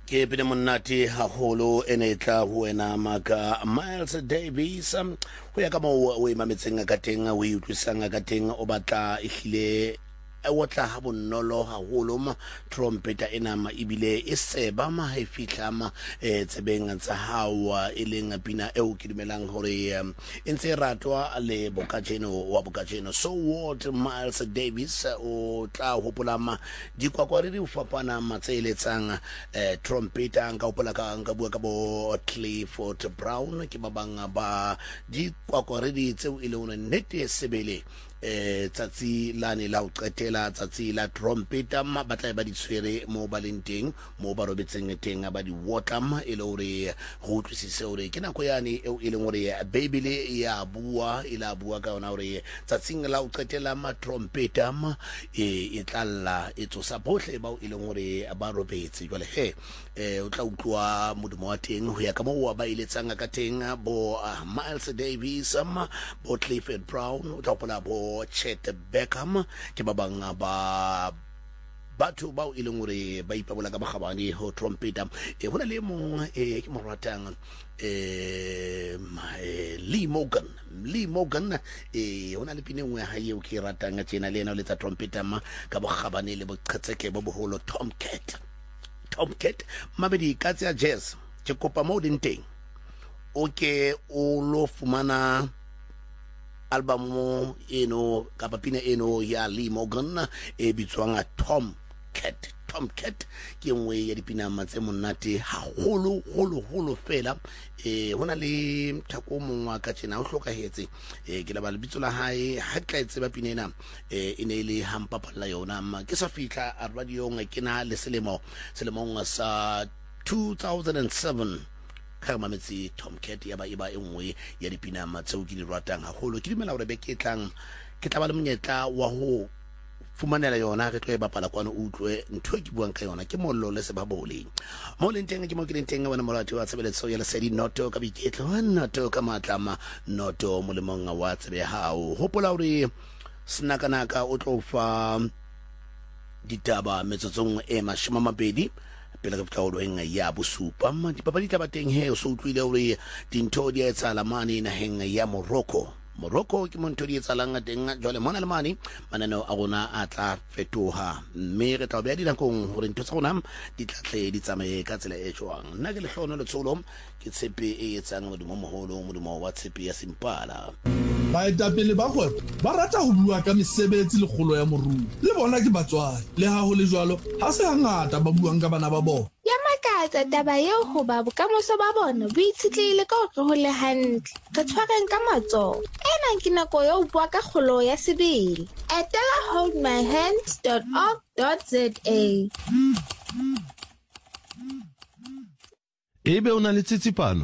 ke pele monate haholo ene tla ho wena maka Miles Davis ho ya ka mo o imametseng ka teng o utlwisang ka teng o batla ehlile o tla ha bonolo haholo ma trompeta enama ibile e seba ma ha fihla ma tsebeng tsa hawa eleng pina eo ke dumelang hore entse ratwa le bokajeno wa bokajeno. So what Miles Davis o tla hopola ma dikwakwa re fapana matseletsang trompeta nka hopola ka nka bua ka bo Clifford Brown ke ba bang ba dikwakwa re di tseo ile ona nete sebele tsatsi lane la o qetela tsatsi la trompeta ma batla ba di tshwere mo balenteng mo ba robetseng teng ba di wotlam ile hore go utlwisise hore ke nako yane eo ile hore Bibele ya bua ila bua ka ona hore tsatsing la o qetela ma trompeta ma e tlalla e tsosa bohle ba ile hore ba robetse jwale o tla utlwa modumo wa teng ho ya ka mo wa ba iletsang ka teng bo Miles Davis bo Clifford Brown o tla pola bo Chet Beckham ke ba bang ba batho ba o ileng hore ba ipabola ka magabane ho trompeta hona le mong ke mo ratang Lee Morgan hona le pine nngwe ha eo ke ratang tsena le ena le tsa trompeta ma ka bogabane le boqhetseke bo boholo Tomcat mabedi ka tsa jazz ke kopa mo dinteng okay o lo fumana album eno kapa pina eno ya Lee Morgan bitswang Tomcat ke nngwe ya dipina tse monate haholo fela hona le thako mongwa ka tsena o hlokahetse ke la ba lebitso la hae ha tla etse ba pina ena ene le hampapalla yona ke sa fihla a radiong ke na le selemong sa 2007 ka mametsi Tomcat ya ba iba engwe ya dipina tseo ke di ratang haholo ke dimela hore be ke tla ba le monyetla wa ho fumanela yona re tlo e bapala kwana utlwe ntho ke buang ka yona ke mollo le sebabole mo le nteng ke mo ke nteng wena molati wa tshebeletso ya lesedi noto ka biketlo noto ka matlama noto molemong wa tsebe hao hopola hore snakanaka o tlo fa ditaba metsotsong e 20 pele ka fitla ho ya bosupa dipapadi tla ba teng he o so utlwile hore dintho di etsala mane naheng ya Morocco ke monto di etsalang teng jwale mona le mane manano a rona a tla fetoha mme re tla ba di nakong hore ntho tsa rona di tlatle di tsamaye ka tsela e jwang nna ke le hlono le tsolo ke tshepe e etsang modumo moholo modumo wa tshepe ya Simpala. Baetapele ba kgwebo ba rata ho bua ka mesebetsi le kgolo ya moruo le bona ke batswadi le ha ho le jwalo ha se hangata ba buang ka bana ba bona ya makatsa taba eo ho ba bokamoso ba bona bo itshitlehile ka ho tlohole hantle re tshwareng ka matsoho ena ke nako ya ho bua ka kgolo ya sebele etela holdmyhands.org.za. Ebe o na le tsitsipano